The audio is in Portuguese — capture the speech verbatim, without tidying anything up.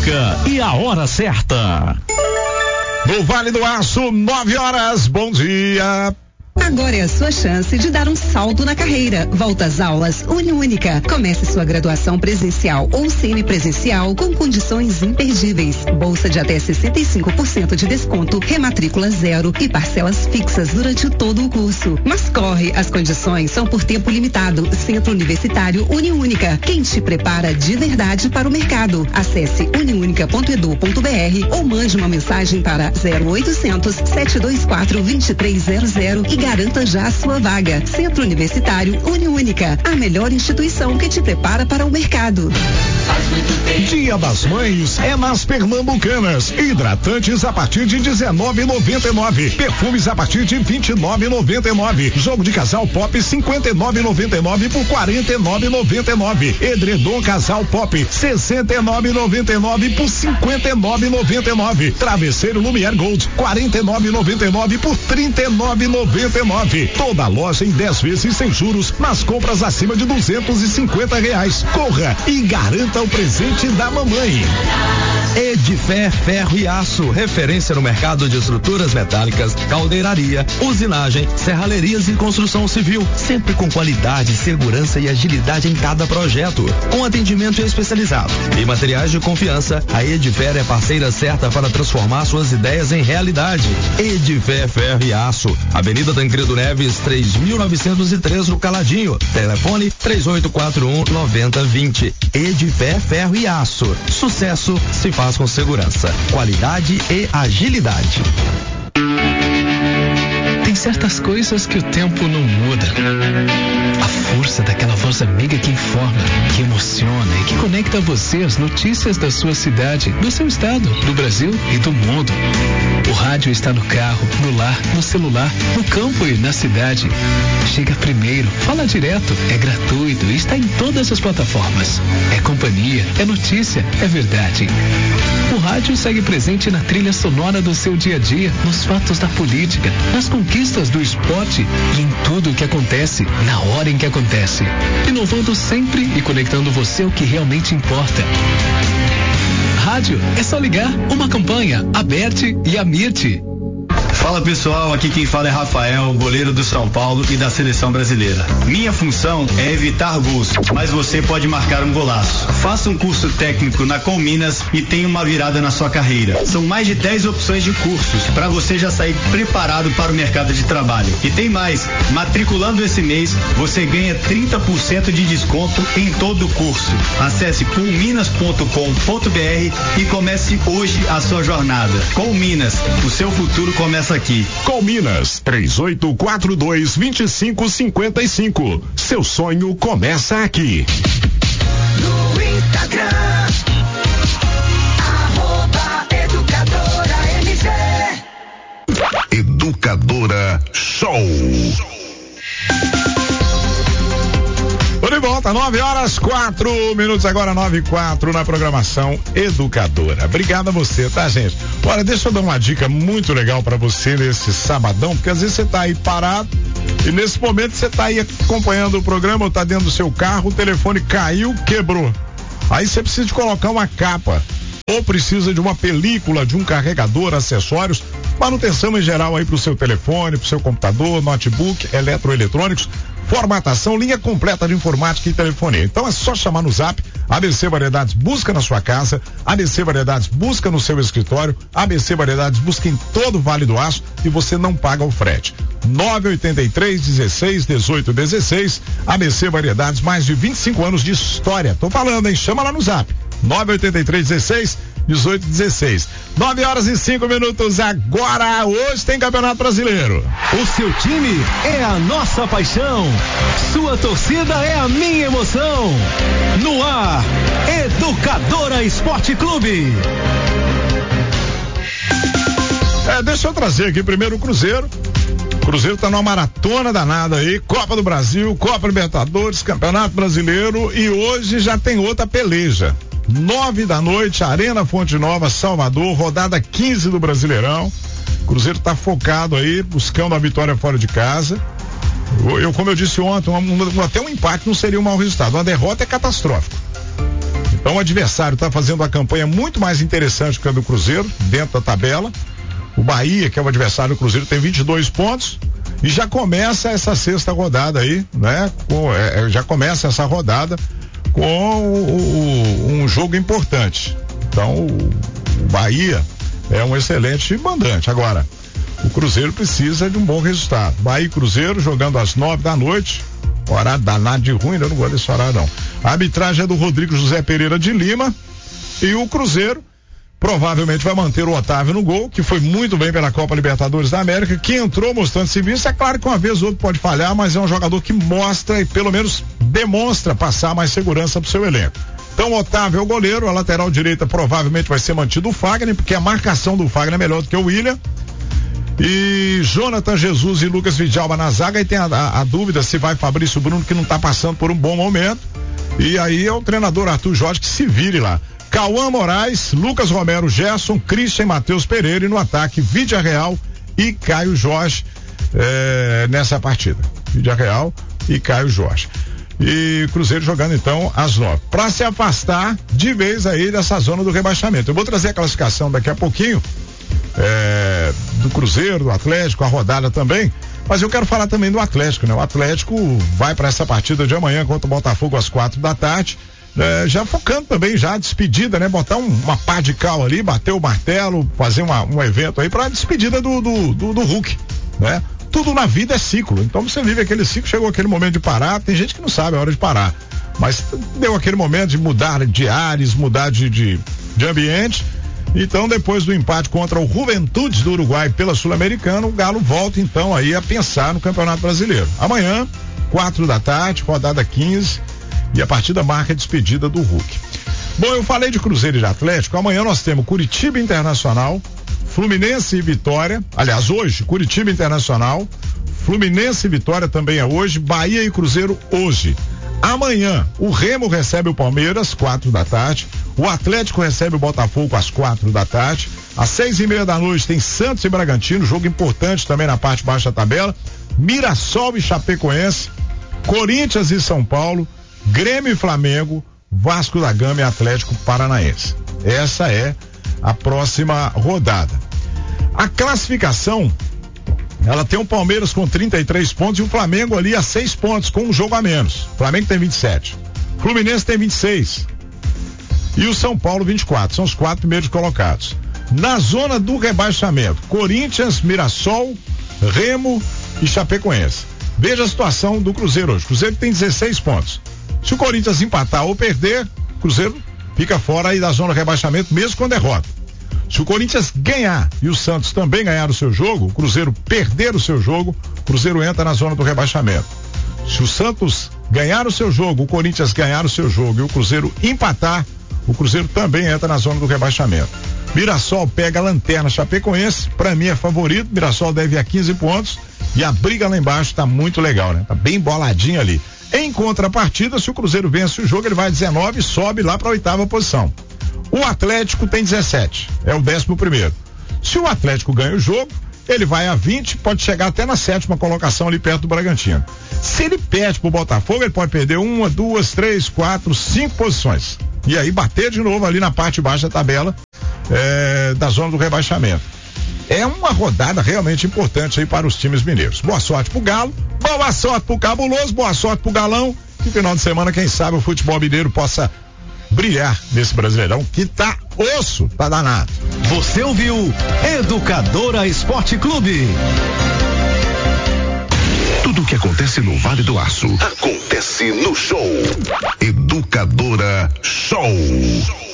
Educa e a hora certa. No Vale do Aço, nove horas, bom dia. Agora é a sua chance de dar um salto na carreira. Volta às aulas Uniúnica. Comece sua graduação presencial ou semipresencial com condições imperdíveis. Bolsa de até sessenta e cinco por cento de desconto, rematrícula zero e parcelas fixas durante todo o curso. Mas corre, as condições são por tempo limitado. Centro Universitário Uniúnica. Quem te prepara de verdade para o mercado. Acesse uniúnica ponto edu ponto br ou mande uma mensagem para zero oitocentos, sete dois quatro, dois três zero zero e garanta já a sua vaga. Centro Universitário Uniúnica, a melhor instituição que te prepara para o mercado. Dia das Mães é nas Pernambucanas. Hidratantes a partir de dezenove e noventa e nove. Perfumes a partir de vinte e nove e noventa e nove. Jogo de casal Pop cinquenta e nove e noventa e nove por quarenta e nove e noventa e nove. Edredom casal Pop sessenta e nove e noventa e nove por cinquenta e nove e noventa e nove. Travesseiro Lumière Gold quarenta e nove e noventa e nove por trinta e nove e noventa e nove. Toda loja em dez vezes sem juros nas compras acima de duzentos e cinquenta reais. Corra e garanta o presente da mamãe. Edifé Ferro e Aço, referência no mercado de estruturas metálicas, caldeiraria, usinagem, serralherias e construção civil, sempre com qualidade, segurança e agilidade em cada projeto, com atendimento especializado e materiais de confiança. A Edifé é parceira certa para transformar suas ideias em realidade. Edifé Ferro e Aço, Avenida Tancredo Neves, três mil novecentos e três no Caladinho. Telefone três oito quatro um, nove zero dois zero. Edifé Ferro e Aço. Sucesso se faz com segurança, qualidade e agilidade. Tem certas coisas que o tempo não muda. A força daquela voz amiga que informa, que emociona e que conecta você às notícias da sua cidade, do seu estado, do Brasil e do mundo. O rádio está no carro, no lar, no celular, no campo e na cidade. Chega primeiro, fala direto, é gratuito e está em todas as plataformas. É companhia, é notícia, é verdade. O rádio segue presente na trilha sonora do seu dia a dia, nos fatos da política, nas conquistas do esporte e em tudo o que acontece, na hora em que acontece. Inovando sempre e conectando você ao que realmente importa. Rádio é só ligar. Uma campanha, Aberte e Amirte. Fala pessoal, aqui quem fala é Rafael, goleiro do São Paulo e da seleção brasileira. Minha função é evitar gols, mas você pode marcar um golaço. Faça um curso técnico na Colminas e tenha uma virada na sua carreira. São mais de dez opções de cursos para você já sair preparado para o mercado de trabalho. E tem mais, matriculando esse mês, você ganha trinta por cento de desconto em todo o curso. Acesse colminas ponto com ponto br e comece hoje a sua jornada. Colminas, o seu futuro começa aqui. Colminas, três oito quatro dois, dois cinco cinco cinco. Seu sonho começa aqui. No Instagram, arroba Educadora M G. Educadora Show. Tô de volta, nove horas, quatro minutos, agora nove e quatro na programação Educadora. Obrigado a você, tá, gente? Olha, deixa eu dar uma dica muito legal pra você nesse sabadão, porque às vezes você tá aí parado e nesse momento você tá aí acompanhando o programa ou tá dentro do seu carro, o telefone caiu, quebrou. Aí você precisa de colocar uma capa ou precisa de uma película, de um carregador, acessórios, manutenção em geral aí pro seu telefone, pro seu computador, notebook, eletroeletrônicos, formatação, linha completa de informática e telefonia. Então é só chamar no zap, A B C Variedades busca na sua casa, A B C Variedades busca no seu escritório, A B C Variedades busca em todo o Vale do Aço e você não paga o frete. nove oito três, dezesseis, dezoito, dezesseis, A B C Variedades, mais de vinte e cinco anos de história. Tô falando, hein? Chama lá no zap. nove oito três, dezesseis, dezoito, dezesseis. nove horas e cinco minutos agora. Hoje tem Campeonato Brasileiro. O seu time é a nossa paixão. Sua torcida é a minha emoção. No ar, Educadora Esporte Clube. É, deixa eu trazer aqui primeiro o Cruzeiro. O Cruzeiro tá numa maratona danada aí, Copa do Brasil, Copa Libertadores, Campeonato Brasileiro e hoje já tem outra peleja. Nove da noite, Arena Fonte Nova, Salvador, rodada quinze do Brasileirão. O Cruzeiro tá focado aí, buscando a vitória fora de casa. Eu, eu como eu disse ontem, um, um, até um empate não seria um mau resultado. Uma derrota é catastrófico. Então o adversário está fazendo uma campanha muito mais interessante que a do Cruzeiro, dentro da tabela. O Bahia, que é o adversário do Cruzeiro, tem vinte e dois pontos e já começa essa sexta rodada aí, né? Com, é, já começa essa rodada com o, o, um jogo importante. Então o, o Bahia é um excelente mandante. Agora, o Cruzeiro precisa de um bom resultado. Bahia e Cruzeiro jogando às nove da noite. Horário danado de ruim, eu não gosto desse horário não. A arbitragem é do Rodrigo José Pereira de Lima e o Cruzeiro provavelmente vai manter o Otávio no gol, que foi muito bem pela Copa Libertadores da América, que entrou mostrando serviço. É claro que uma vez ou outra pode falhar, mas é um jogador que mostra e pelo menos demonstra passar mais segurança pro seu elenco. Então o Otávio é o goleiro, a lateral direita provavelmente vai ser mantido o Fagner, porque a marcação do Fagner é melhor do que o William. E Jonathan Jesus e Lucas Vidalba na zaga, e tem a, a, a dúvida se vai Fabrício Bruno, que não tá passando por um bom momento. E aí é o treinador Arthur Jorge que se vire lá. Cauã Moraes, Lucas Romero, Gerson, Christian, Matheus Pereira, e no ataque Vídea Real e Caio Jorge é, nessa partida. Vídea Real e Caio Jorge. E Cruzeiro jogando então às nove, para se afastar de vez aí dessa zona do rebaixamento. Eu vou trazer a classificação daqui a pouquinho é, do Cruzeiro, do Atlético, a rodada também, mas eu quero falar também do Atlético, né? O Atlético vai para essa partida de amanhã contra o Botafogo às quatro da tarde. É, já focando também já a despedida, né? Botar um, uma pá de cal ali, bater o martelo, fazer uma, um evento aí pra despedida do, do, do, do Hulk, né? Tudo na vida é ciclo, então você vive aquele ciclo, chegou aquele momento de parar, tem gente que não sabe a hora de parar, mas deu aquele momento de mudar de ares, mudar de, de, de ambiente. Então depois do empate contra o Juventude do Uruguai pela Sul-Americana, o Galo volta então aí a pensar no Campeonato Brasileiro. Amanhã, quatro da tarde, rodada quinze, e a partida marca a despedida do Hulk. Bom, eu falei de Cruzeiro e de Atlético. Amanhã nós temos Curitiba Internacional, Fluminense e Vitória. Aliás, hoje, Curitiba Internacional, Fluminense e Vitória também é hoje, Bahia e Cruzeiro hoje. Amanhã, o Remo recebe o Palmeiras, quatro da tarde. O Atlético recebe o Botafogo às quatro da tarde. Às seis e meia da noite tem Santos e Bragantino, jogo importante também na parte baixa da tabela. Mirassol e Chapecoense, Corinthians e São Paulo, Grêmio e Flamengo, Vasco da Gama e Atlético Paranaense. Essa é a próxima rodada. A classificação, ela tem o Palmeiras com trinta e três pontos e o Flamengo ali a seis pontos, com um jogo a menos. O Flamengo tem vinte e sete. Fluminense tem vinte e seis. E o São Paulo vinte e quatro. São os quatro primeiros colocados. Na zona do rebaixamento, Corinthians, Mirassol, Remo e Chapecoense. Veja a situação do Cruzeiro hoje. O Cruzeiro tem dezesseis pontos. Se o Corinthians empatar ou perder, o Cruzeiro fica fora aí da zona de rebaixamento, mesmo com derrota. Se o Corinthians ganhar e o Santos também ganhar o seu jogo, o Cruzeiro perder o seu jogo, o Cruzeiro entra na zona do rebaixamento. Se o Santos ganhar o seu jogo, o Corinthians ganhar o seu jogo e o Cruzeiro empatar, o Cruzeiro também entra na zona do rebaixamento. Mirassol pega a lanterna Chapecoense, pra mim é favorito, Mirassol deve ir a quinze pontos e a briga lá embaixo tá muito legal, né? Tá bem boladinha ali. Em contrapartida, se o Cruzeiro vence o jogo, ele vai a dezenove e sobe lá para a oitava posição. O Atlético tem dezessete, é o décimo primeiro. Se o Atlético ganha o jogo, ele vai a vinte, pode chegar até na sétima colocação ali perto do Bragantino. Se ele perde pro Botafogo, ele pode perder uma, duas, três, quatro, cinco posições. E aí bater de novo ali na parte baixa da tabela é, da zona do rebaixamento. É uma rodada realmente importante aí para os times mineiros. Boa sorte pro Galo, boa sorte pro Cabuloso, boa sorte pro Galão. Que final de semana, quem sabe, o futebol mineiro possa brilhar nesse Brasileirão que tá osso, tá danado. Você ouviu Educadora Esporte Clube. Tudo o que acontece no Vale do Aço acontece no show.